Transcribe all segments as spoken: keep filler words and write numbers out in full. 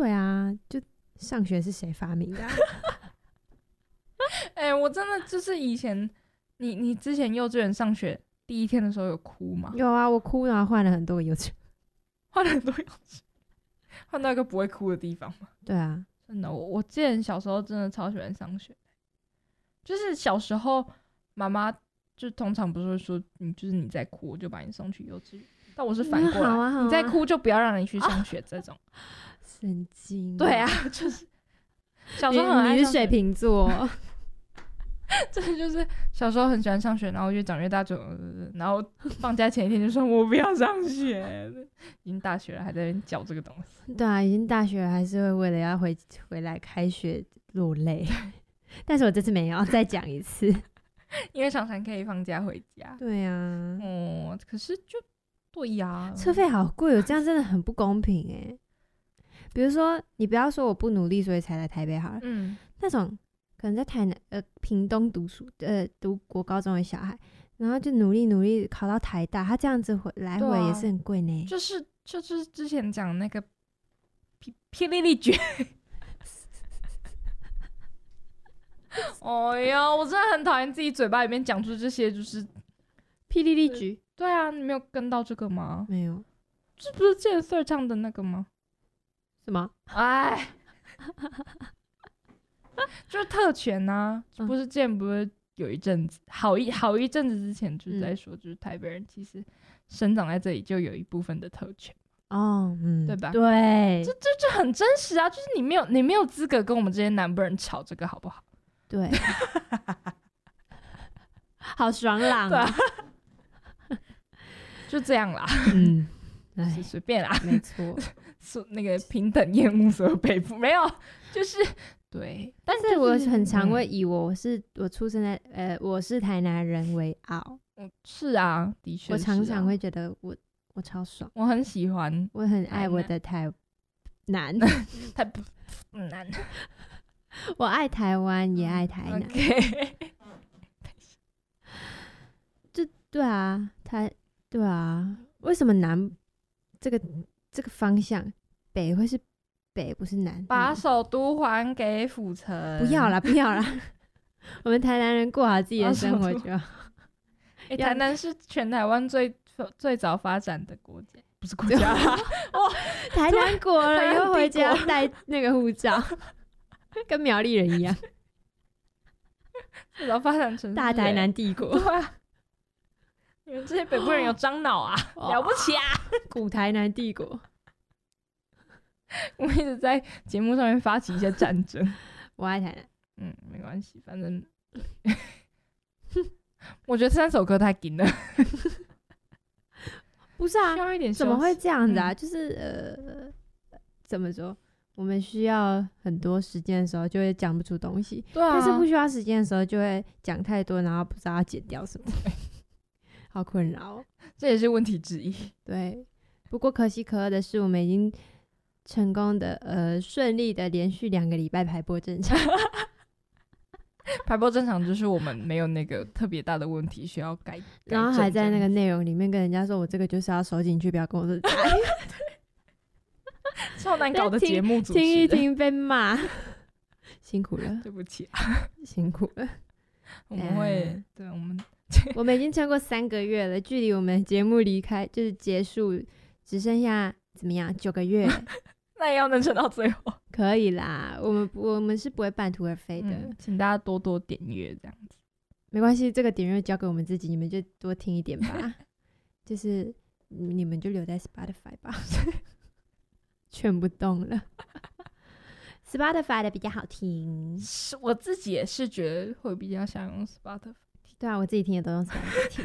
对啊，就上学是谁发明的、啊？ 哎、欸，我真的就是以前，你你之前幼稚园上学第一天的时候有哭吗？ 有啊，我哭然后换了很多个幼稚园， 换了很多幼稚园，换到一个不会哭的地方吗？ 对啊， 真的，我我记得小时候真的超喜欢上学，就是小时候妈妈就通常不是会说你就是你在哭，我就把你送去幼稚园，但我是反过来， 嗯好啊好啊、 你在哭就不要让你去上学、啊、这种。 神经、啊。 对啊，就是小时候很爱上学。 你是水瓶座。 这就是小时候很喜欢上学，然后越长越大就，呃、然后放假前一天就说我不要上学，已经大学了还在那边教这个东西。 对啊，已经大学了还是会为了要回回来开学落泪。但是我这次没有，再讲一次， 因为常常可以放假回家。 对啊， 哦，可是就对呀， 车费好贵哦，这样真的很不公平哎。比如说，你不要说我不努力，所以才来台北好了，嗯，那种。可能在台南呃屏东读书呃读国高中的小孩，然后就努力努力考到台大，他这样子回来回也是很贵呢、啊。 就是就是之前讲那个霹霹雳雳菊，哎呀，我真的很讨厌自己嘴巴里面讲出这些，就是霹雳雳菊。 对啊，你没有跟到这个吗？ 没有， 这不是健 Sir 唱的那个吗？ 什么？ 哎。就是特权啊，嗯、不是之前不是有一阵子好一好一阵子之前就在说，就是台北人其实生长在这里就有一部分的特权哦，嗯， 对吧？ 对， 这这就很真实啊，就是你没有你没有资格跟我们这些南部人吵这个好不好？ 对，好爽朗啊， 啊就这样啦， 嗯， 是随便啦， 没错， 说那个平等厌恶所有北部没有，就是。对， 但是我很常会以我是我出生在呃我是台南人为傲。 嗯，是啊，的确、啊， 我常常会觉得我我超爽， 我很喜欢， 我很爱我的台南， 台南， 我爱台湾也爱台南。 Okay. 就对啊，台对啊，为什么南这个这个方向北会是？北不是南， 把首都还给府城。 不要啦，不要啦，我们台南人过好自己的生活就好。 欸、台南是全台湾最最早发展的国家，不是国家哇！台南国了，以后回家带那个护照，跟苗栗人一样， 最早发展成大台南帝国。 对啊，你们这些北部人有樟脑啊，了不起啊！ 古台南帝国。 我们一直在节目上面发起一些战争。 我爱台南， 嗯，没关系，反正我觉得这三首歌太紧了。 不是啊， 需要一点怎么会这样子啊？ 嗯、 就是呃，怎么说？我们需要很多时间的时候，就会讲不出东西。 对啊。 但是不需要时间的时候，就会讲太多，然后不知道要剪掉什么，好困扰。 这也是问题之一。 对，不过可喜可贺的是，我们已经。成功的呃顺利的连续两个礼拜排播正常。 排播正常就是我们没有那个特别大的问题需要改， 然后还在那个内容里面跟人家说我这个就是要收进去，不要跟我说超难搞的节目主持人， 听一听被骂，辛苦了， 对不起啊， 辛苦了。 我们会、嗯、对我们我们已经撑过三个月了，距离我们节目离开就是结束只剩下怎么样九个月。 那也要能撑到最后， 可以啦。我们我们是不会半途而废的、 嗯，请大家多多点阅，这样子没关系。这个点阅交给我们自己，你们就多听一点吧。就是你们就留在 Spotify 吧，劝不动了。Spotify 的比较好听， 是我自己也是觉得会比较想用 Spotify。 对啊，我自己听也都用 Spotify 听。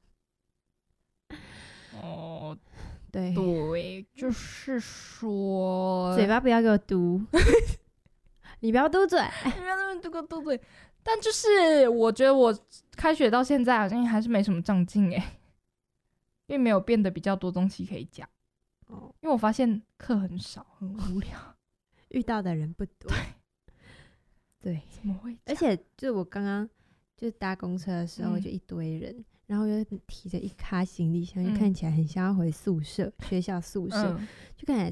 哦。 对对，就是说， 嘴巴不要给我嘟，你不要嘟嘴， 你不要那么嘟个嘟嘴。但就是我觉得我开学到现在好像还是没什么长进哎，并没有变得比较多东西可以讲。哦，因为我发现课很少，很无聊， 遇到的人不多。对， 对怎么会？ 而且就我刚刚就搭公车的时候，嗯、就一堆人。然后又提着一卡行李箱，嗯、就看起来很像要回宿舍，学校宿舍，嗯、就看起来